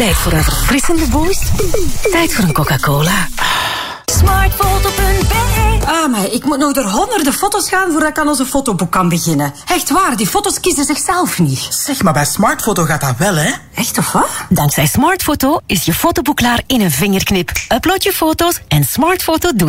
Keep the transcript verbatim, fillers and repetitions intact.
Tijd voor een verfrissende boost. Tijd voor een Coca-Cola. Smartfoto punt b e. Ah, maar ik moet nog door honderden foto's gaan voordat ik aan onze fotoboek kan beginnen. Echt waar, die foto's kiezen zichzelf niet. Zeg, maar bij Smartfoto gaat dat wel, hè? Echt of wat? Dankzij Smartfoto is je fotoboek klaar in een vingerknip. Upload je foto's en Smartfoto doet